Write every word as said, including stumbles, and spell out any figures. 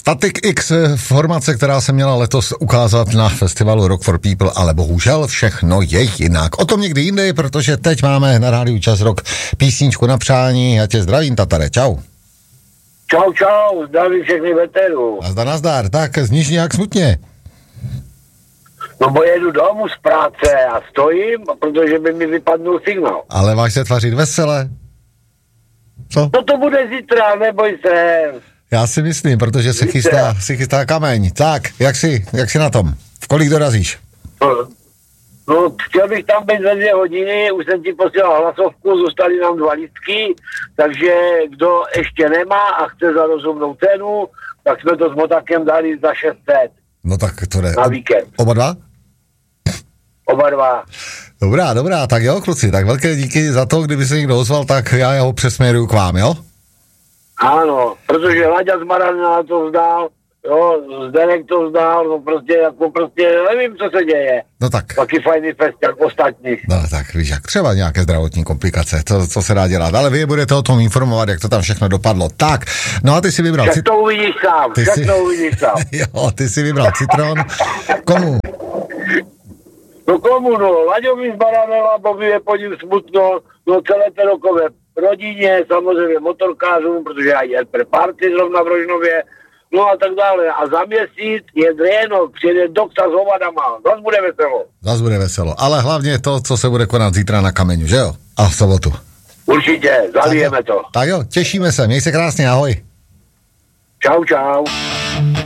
Static X, formace, která se měla letos ukázat na festivalu Rock for People, ale bohužel všechno je jinak. O tom někdy jindy, protože teď máme na rádiu Čas Rock písničku na přání. Já tě zdravím, Tatare, čau. Čau, čau, zdravím všechny veterů. Nazdar, nazdar, tak zníš nějak smutně. No bo jedu domů z práce a stojím, protože by mi vypadnul signál. Ale máš se tvařit vesele? Co? No to bude zítra, neboj se. Já si myslím, protože se chystá, si chystá kameň. Tak, jak jsi, jak jsi na tom? V kolik dorazíš? No, no chtěl bych tam být za dvě hodiny, už jsem ti posílal hlasovku, zůstaly nám dva lístky, takže kdo ještě nemá a chce za rozumnou cenu, tak jsme to s Motakem dali za šest set. No tak to jde. Na víkend. Oba dva? Oba dva. Dobrá, dobrá, tak jo, kluci, tak velké díky za to, kdyby se někdo ozval, tak já ho přesměruju k vám, jo? Ano, protože Láďa z Maranina to vzdal, jo, Zdenek to vzdal, no prostě, jako prostě, nevím, co se děje. No tak. Taky fajný fest, jak ostatní. No tak, víš, jak třeba nějaké zdravotní komplikace, to, co se dá dělat, ale vy budete o tom informovat, jak to tam všechno dopadlo. Tak, no a ty si vybral... Však to uvidíš sám, ty však si... to uvidíš sám. Jo, ty si vybral Citron. Komu? No komu, no, Laďovi z Baranela, Bobby je po ním smutno, no celé té rokové rodině, samozřejmě motorkářům, protože já jen pre party zrovna v Rožnově, no a tak dále. A za měsíc je Drénok, přijede Dokta s hovadama, zas bude veselo. Zas bude veselo, ale hlavně to, co se bude konat zítra na Kameňu, že jo? A v sobotu. Určitě, zalijeme to. Tak jo, těšíme se, měj se krásně, ahoj. Čau, čau.